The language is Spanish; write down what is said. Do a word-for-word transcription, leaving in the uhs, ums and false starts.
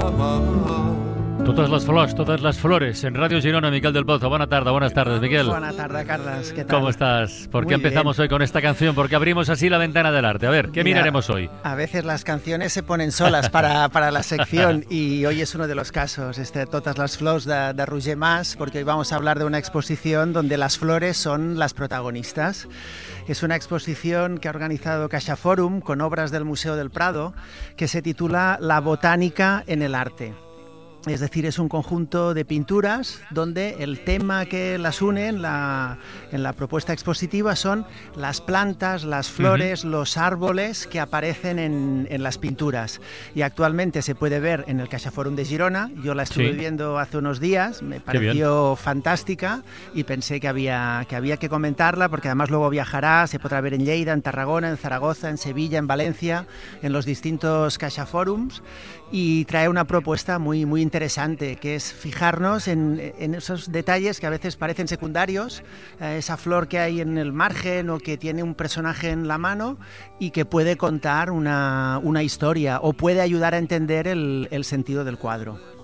Totes les flors, totes les flores. En Radio Girona, Miquel del Pozo. Buena tarde, buenas tardes, Miquel. Buena tarde, Carlos. ¿Qué tal? ¿Cómo estás? ¿Por qué Muy empezamos bien. hoy con esta canción? ¿Por qué abrimos así la ventana del arte? A ver, ¿qué Mira, miraremos hoy? A veces las canciones se ponen solas para, para la sección y hoy es uno de los casos, este Totes les flors de, de Roger Mas, porque hoy vamos a hablar de una exposición donde las flores son las protagonistas. Es una exposición que ha organizado CaixaForum con obras del Museo del Prado que se titula La botánica en el arte. Es decir, es un conjunto de pinturas donde el tema que las une en la, en la propuesta expositiva son las plantas, las flores, uh-huh. los árboles que aparecen en, en las pinturas. Y actualmente se puede ver en el CaixaForum de Girona. Yo la estuve sí. viendo hace unos días, me pareció fantástica y pensé que había, que había que comentarla porque además luego viajará, se podrá ver en Lleida, en Tarragona, en Zaragoza, en Sevilla, en Valencia, en los distintos CaixaForums, y trae una propuesta muy, muy interesante, que es fijarnos en, en esos detalles que a veces parecen secundarios, eh, esa flor que hay en el margen o que tiene un personaje en la mano y que puede contar una, una historia o puede ayudar a entender el, el sentido del cuadro.